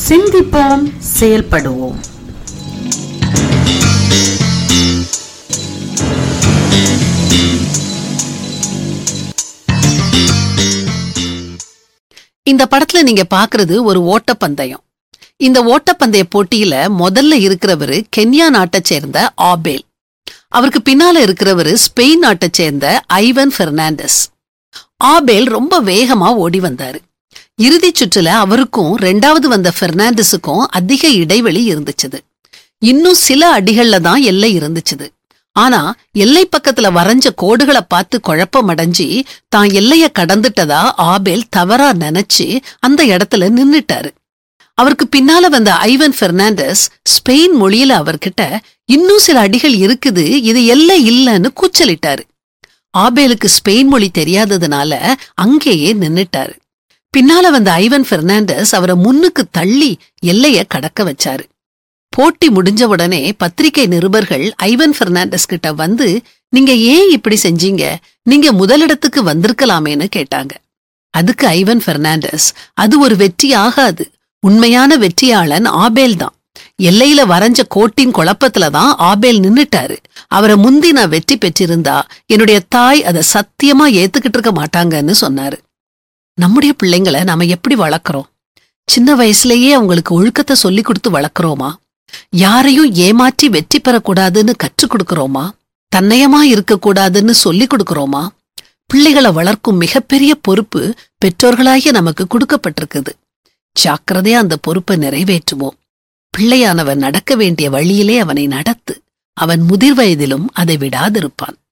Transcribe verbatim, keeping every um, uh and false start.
சிந்திப்போம், செயல்படுவோம். இந்த படத்துல நீங்க பாக்குறது ஒரு ஓட்டப்பந்தயம். இந்த ஓட்டப்பந்தய போட்டியில முதல்ல இருக்கிறவரு கென்யா நாட்டை சேர்ந்த ஆபேல். அவருக்கு பின்னால இருக்கிறவரு ஸ்பெயின் நாட்டை சேர்ந்த ஐவன் பெர்னாண்டஸ். ஆபேல் ரொம்ப வேகமா ஓடி வந்தாரு. இறுதி சுற்றுல அவருக்கும் ரெண்டாவது வந்த பெர்னாண்டஸுக்கும் அதிக இடைவெளி இருந்துச்சுது. இன்னும் சில அடிகள்ல தான் எல்லை இருந்துச்சுது. ஆனா எல்லை பக்கத்துல வரைஞ்ச கோடுகளை பார்த்து குழப்பம் அடைஞ்சி தான் எல்லைய கடந்துட்டதா ஆபேல் தவறா நினைச்சு அந்த இடத்துல நின்னுட்டாரு. அவருக்கு பின்னால வந்த ஐவன் பெர்னாண்டஸ் ஸ்பெயின் மொழியில அவர்கிட்ட இன்னும் சில அடிகள் இருக்குது, இது எல்லை இல்லன்னு கூச்சலிட்டாரு. ஆபேலுக்கு ஸ்பெயின் மொழி தெரியாததுனால அங்கேயே நின்னுட்டாரு. பின்னால வந்த ஐவன் பெர்னாண்டஸ் அவரை முன்னுக்கு தள்ளி எல்லைய கடக்க வச்சாரு. போட்டி முடிஞ்ச உடனே பத்திரிகை நிருபர்கள் ஐவன் பெர்னாண்டஸ் கிட்ட வந்து, நீங்க ஏன் இப்படி செஞ்சீங்க, நீங்க முதலிடத்துக்கு வந்திருக்கலாமேன்னு கேட்டாங்க. அதுக்கு ஐவன் பெர்னாண்டஸ், அது ஒரு வெற்றி ஆகாது, உண்மையான வெற்றியாளன் ஆபேல் தான். எல்லையில வரைஞ்ச கோட்டின் குழப்பத்துலதான் ஆபேல் நின்னுட்டாரு. அவரை முந்தி நான் வெற்றி பெற்றிருந்தா என்னுடைய தாய் அதை சத்தியமா ஏத்துக்கிட்டு இருக்க மாட்டாங்கன்னு சொன்னாரு. நம்முடைய பிள்ளைங்களை நாம எப்படி வளர்க்கறோம்? சின்ன வயசுலயே அவங்களுக்கு ஒழுக்கத்தை சொல்லி கொடுத்து வளர்க்கறோமா? யாரையும் ஏமாற்றி வெற்றி பெறக்கூடாதுன்னு கற்றுக் கொடுக்கறோமா? தன்னயமா இருக்கக்கூடாதுன்னு சொல்லி கொடுக்கறோமா? பிள்ளைகளை வளர்க்கும் மிகப்பெரிய பொறுப்பு பெற்றோர்களாகிய நமக்கு கொடுக்கப்பட்டிருக்குது. ஜாக்கிரதையா அந்த பொறுப்பை நிறைவேற்றுவோம். பிள்ளையானவன் நடக்க வேண்டிய வழியிலே அவனை நடத்து. அவன் முதிர் வயதிலும் அதை விடாதிருப்பான்.